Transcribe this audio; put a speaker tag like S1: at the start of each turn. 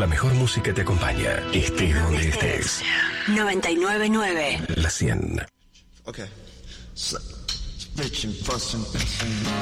S1: La mejor música te acompaña. Estés donde estés.
S2: 99.9.
S1: La 100.
S3: Okay. So, bitch and bustin'.